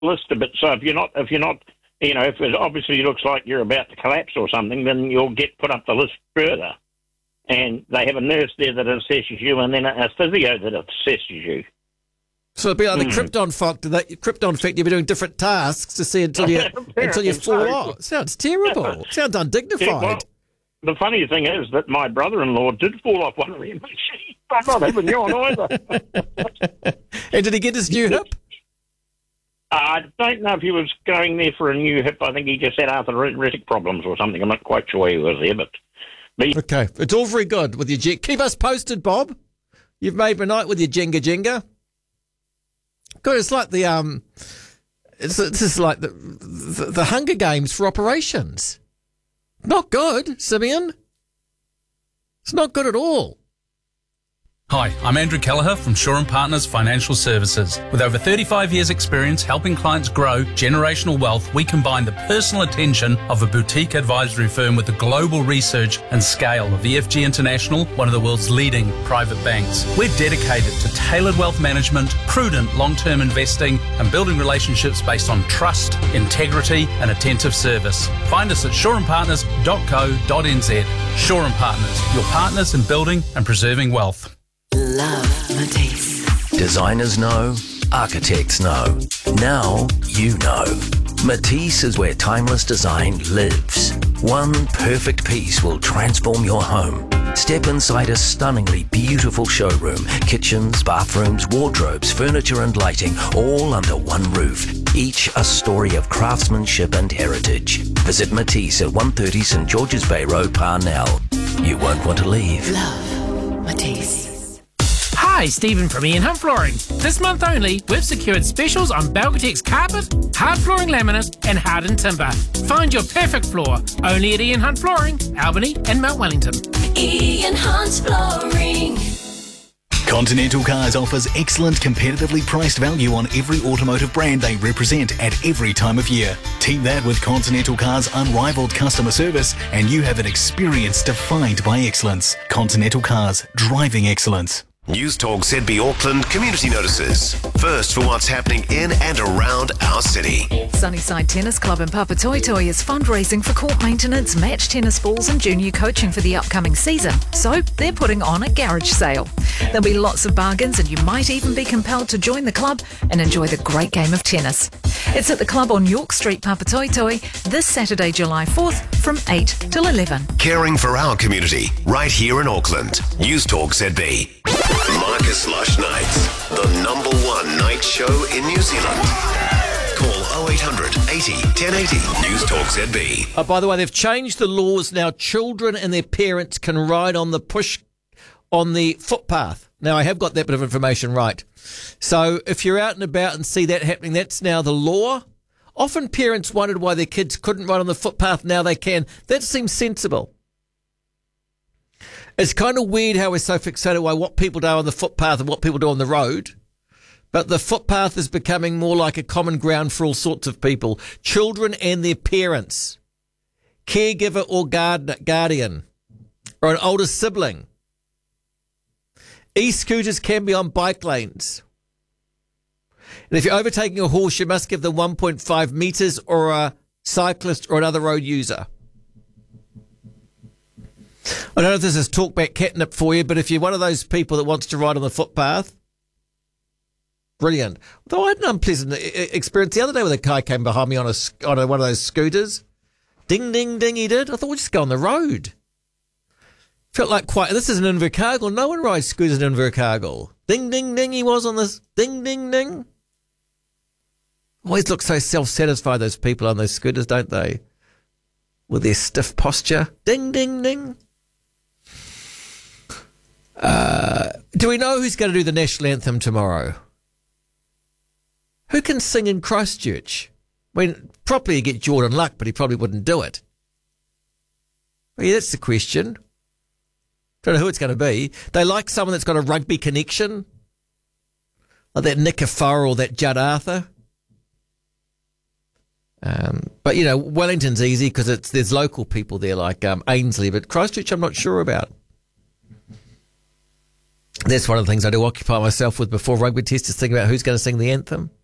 list a bit. So if you're not, if it obviously looks like you're about to collapse or something, then you'll get put up the list further. And they have a nurse there that assesses you, and then a physio that assesses you. So it'll be like the Krypton effect. You'll be doing different tasks to see until you fall off. Sounds terrible. Sounds undignified. Yeah, well, the funny thing is that my brother-in-law did fall off one of them. I'm not having you on either. And did he get his new hip? I don't know if he was going there for a new hip. I think he just had arthritic problems or something. I'm not quite sure he was there, but... Okay, it's all very good with your... Keep us posted, Bob. You've made my night with your Jenga. Good, it's like the... This is like the Hunger Games for operations. Not good, Simeon. It's not good at all. Hi, I'm Andrew Kelleher from Shaw & Partners Financial Services. With over 35 years' experience helping clients grow generational wealth, we combine the personal attention of a boutique advisory firm with the global research and scale of EFG International, one of the world's leading private banks. We're dedicated to tailored wealth management, prudent long-term investing, and building relationships based on trust, integrity, and attentive service. Find us at shawandpartners.co.nz. Shaw & Partners, your partners in building and preserving wealth. Love Matisse. Designers know, architects know. Now you know. Matisse is where timeless design lives. One perfect piece will transform your home. Step inside a stunningly beautiful showroom. Kitchens, bathrooms, wardrobes, furniture and lighting, all under one roof. Each a story of craftsmanship and heritage. Visit Matisse at 130 St George's Bay Road, Parnell. You won't want to leave. Love Matisse. Hi, Stephen from Ian Hunt Flooring. This month only, we've secured specials on Belgatex carpet, hard flooring laminate and hardened timber. Find your perfect floor only at Ian Hunt Flooring, Albany and Mount Wellington. Ian Hunt Flooring. Continental Cars offers excellent competitively priced value on every automotive brand they represent at every time of year. Team that with Continental Cars' unrivaled customer service and you have an experience defined by excellence. Continental Cars, driving excellence. News Talk ZB Auckland community notices. First for what's happening in and around our city. Sunnyside Tennis Club in Papatoetoe is fundraising for court maintenance, match tennis balls and junior coaching for the upcoming season. So they're putting on a garage sale. There'll be lots of bargains and you might even be compelled to join the club and enjoy the great game of tennis. It's at the club on York Street, Papatoetoe, this Saturday, July 4th from 8 till 11. Caring for our community right here in Auckland. News Talk ZB. Marcus Lush Nights, the #1 night show in New Zealand. Call 0800 80 1080. News Talk ZB. By the way, they've changed the laws now. Children and their parents can ride on the footpath. Now, I have got that bit of information right. So if you're out and about and see that happening, that's now the law. Often parents wondered why their kids couldn't ride on the footpath. Now they can. That seems sensible. It's kind of weird how we're so fixated by what people do on the footpath and what people do on the road. But the footpath is becoming more like a common ground for all sorts of people. Children and their parents. Caregiver or guardian. Or an older sibling. E-scooters can be on bike lanes. And if you're overtaking a horse, you must give them 1.5 metres or a cyclist or another road user. I don't know if this is talkback catnip for you, but if you're one of those people that wants to ride on the footpath, brilliant. Though I had an unpleasant experience the other day with a guy came behind me on one of those scooters. Ding, ding, ding, he did. I thought we'd just go on the road. Felt like quite... This is an Invercargill. No one rides scooters in Invercargill. Ding, ding, ding, he was on this. Ding, ding, ding. Always look so self-satisfied, those people on those scooters, don't they? With their stiff posture. Ding, ding, ding. Do we know who's going to do the national anthem tomorrow? Who can sing in Christchurch? I mean, probably you get Jordan Luck, but he probably wouldn't do it. Well, yeah, that's the question. Don't know who it's going to be. They like someone that's got a rugby connection, like that Nick Farrell or that Judd Arthur. But, you know, Wellington's easy because there's local people there like Ainsley, but Christchurch I'm not sure about. That's one of the things I do occupy myself with before rugby test is thinking about who's going to sing the anthem.